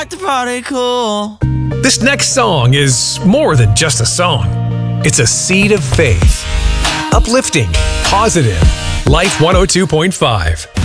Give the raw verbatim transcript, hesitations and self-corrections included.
like to party cool. This next song is more than just a song. It's a seed of faith. Uplifting, positive. Life one oh two point five.